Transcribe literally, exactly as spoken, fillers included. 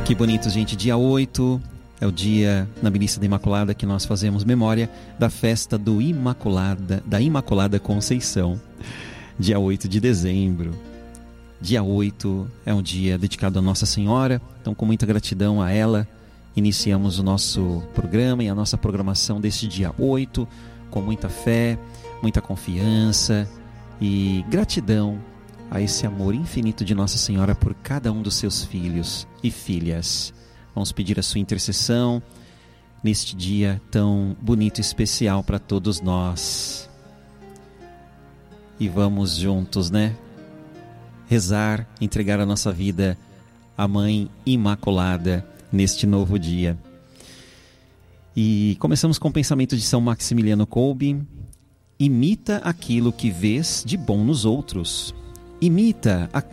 Que bonito, gente. Dia oito é o dia na Milícia da Imaculada que nós fazemos memória da festa do Imaculada, da Imaculada Conceição. Dia oito de dezembro. Dia oito é um dia dedicado a Nossa Senhora. Então, com muita gratidão a ela, iniciamos o nosso programa e a nossa programação deste dia oito, com muita fé, muita confiança e gratidão a esse amor infinito de Nossa Senhora por cada um dos seus filhos e filhas. Vamos pedir a sua intercessão neste dia tão bonito e especial para todos nós. E vamos juntos, né? Rezar, entregar a nossa vida à Mãe Imaculada neste novo dia. E começamos com o pensamento de São Maximiliano Kolbe. Imita aquilo que vês de bom nos outros. Imita aquilo